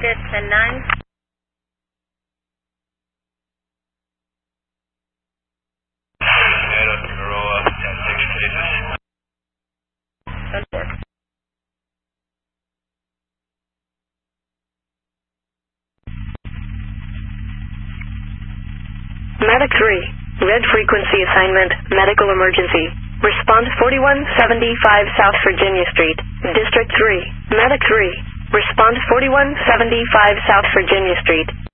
United 10-9. Medic 3, red frequency assignment, medical emergency. Response 4175 South Virginia Street, District 3. Medic 3, response 4175 South Virginia Street.